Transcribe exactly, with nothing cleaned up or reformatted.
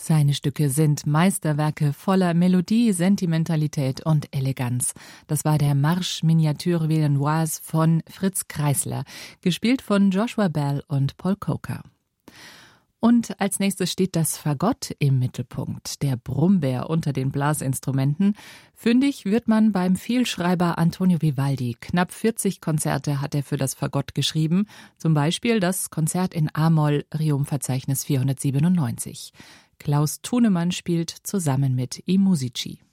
Seine Stücke sind Meisterwerke voller Melodie, Sentimentalität und Eleganz. Das war der Marche Miniature Viennoise von Fritz Kreisler, gespielt von Joshua Bell und Paul Coker. Und als nächstes steht das Fagott im Mittelpunkt, der Brummbär unter den Blasinstrumenten. Fündig wird man beim Vielschreiber Antonio Vivaldi. Knapp vierzig Konzerte hat er für das Fagott geschrieben, zum Beispiel das Konzert in A-Moll, Riom-Verzeichnis vierhundertsiebenundneunzig. Klaus Thunemann spielt zusammen mit I Musici.